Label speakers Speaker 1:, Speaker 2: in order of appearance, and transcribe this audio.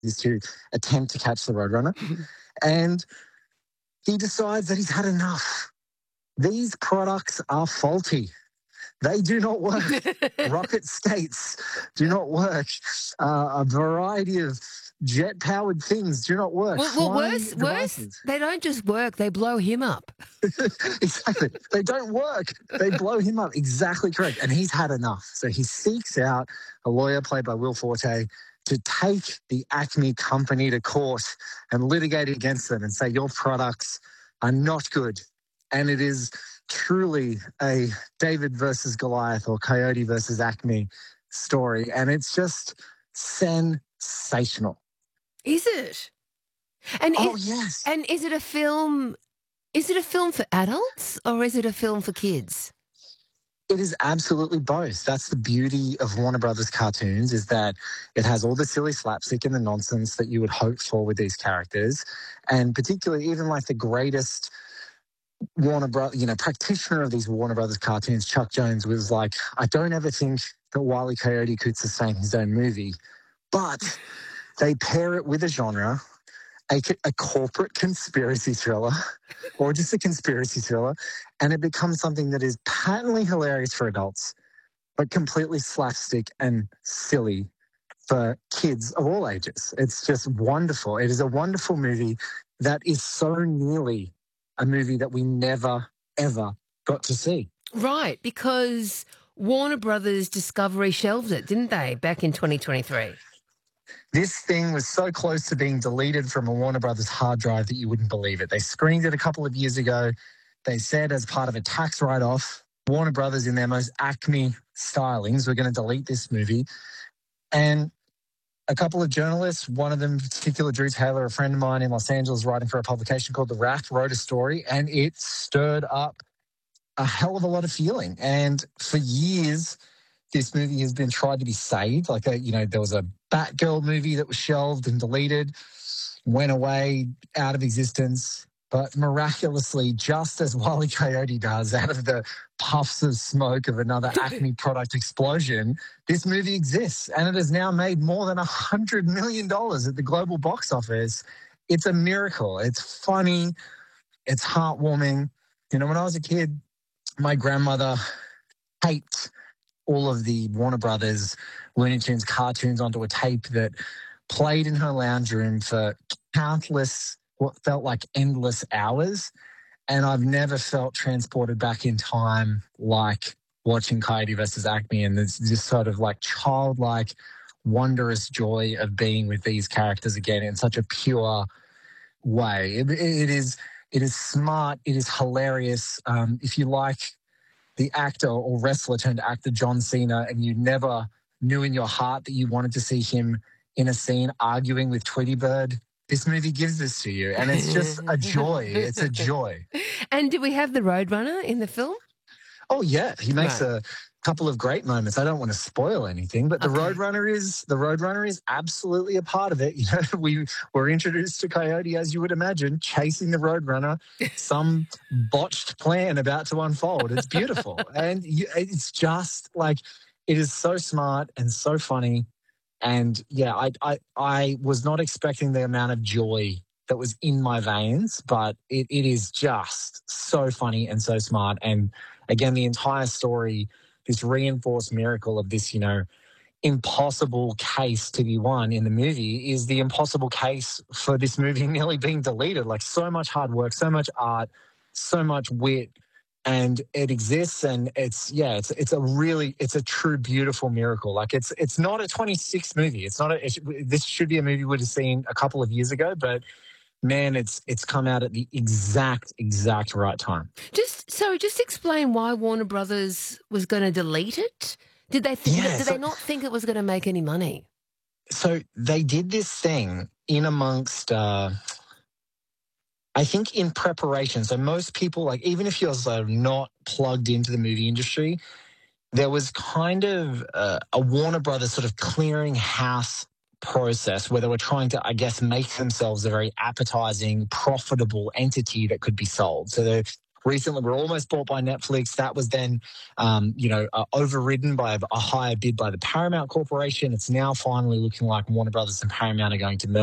Speaker 1: is to attempt to catch the Roadrunner. And he decides that he's had enough. These products are faulty. They do not work. Rocket skates do not work. A variety of jet-powered things do not work.
Speaker 2: Well, worse, they don't just work, they blow him up.
Speaker 1: Exactly. They don't work. They blow him up. Exactly correct. And he's had enough. So he seeks out a lawyer played by Will Forte to take the Acme company to court and litigate against them and say, your products are not good. And it is truly a David versus Goliath or Coyote versus Acme story. And it's just sensational.
Speaker 2: Is it? And
Speaker 1: yes.
Speaker 2: And is it a film? Is it a film for adults or is it a film for kids?
Speaker 1: It is absolutely both. That's the beauty of Warner Brothers cartoons, is that it has all the silly slapstick and the nonsense that you would hope for with these characters. And particularly even like the greatest practitioner of these Warner Brothers cartoons, Chuck Jones, was like, I don't ever think that Wile E. Coyote could sustain his own movie, but they pair it with a genre, a corporate conspiracy thriller, or just a conspiracy thriller, and it becomes something that is patently hilarious for adults, but completely slapstick and silly for kids of all ages. It's just wonderful. It is a wonderful movie that is so nearly a movie that we never, ever got to see.
Speaker 2: Right, because Warner Brothers Discovery shelved it, didn't they, back in 2023?
Speaker 1: This thing was so close to being deleted from a Warner Brothers hard drive that you wouldn't believe it. They screened it a couple of years ago. They said as part of a tax write-off, Warner Brothers, in their most Acme stylings, were going to delete this movie. And a couple of journalists, one of them in particular, Drew Taylor, a friend of mine in Los Angeles, writing for a publication called The Wrap, wrote a story, and it stirred up a hell of a lot of feeling. And for years, this movie has been tried to be saved. Like, there was a Batgirl movie that was shelved and deleted, went away, out of existence. But miraculously, just as Wile E. Coyote does, out of the puffs of smoke of another Acme product explosion, this movie exists. And it has now made more than $100 million at the global box office. It's a miracle. It's funny. It's heartwarming. When I was a kid, my grandmother taped all of the Warner Brothers Looney Tunes cartoons onto a tape that played in her lounge room for countless, what felt like endless hours. And I've never felt transported back in time like watching Coyote versus Acme, and there's this sort of like childlike, wondrous joy of being with these characters again in such a pure way. It is smart. It is hilarious. If you like the actor or wrestler turned actor John Cena, and you never knew in your heart that you wanted to see him in a scene arguing with Tweety Bird, this movie gives this to you, and it's just a joy. It's a joy.
Speaker 2: And do we have the Roadrunner in the film?
Speaker 1: Oh, yeah. He makes a couple of great moments. I don't want to spoil anything, but the Roadrunner is absolutely a part of it. We were introduced to Coyote, as you would imagine, chasing the Roadrunner, some botched plan about to unfold. It's beautiful. And it's just like, it is so smart and so funny. And yeah, I was not expecting the amount of joy that was in my veins, but it is just so funny and so smart. And again, the entire story, this reinforced miracle of this, impossible case to be won in the movie, is the impossible case for this movie nearly being deleted. Like, so much hard work, so much art, so much wit, and it exists. And it's a true beautiful miracle. Like, it's not a 26 movie. This should be a movie we would have seen a couple of years ago, but man, it's come out at the exact right time.
Speaker 2: Just explain why Warner Brothers was going to delete it. Did they not think it was going to make any money?
Speaker 1: So they did this thing in amongst, I think, in preparation. So most people, like, even if you're not plugged into the movie industry, there was kind of a Warner Brothers sort of clearing house process where they were trying to, I guess, make themselves a very appetizing, profitable entity that could be sold. So recently were almost bought by Netflix. That was then, overridden by a higher bid by the Paramount Corporation. It's now finally looking like Warner Brothers and Paramount are going to merge.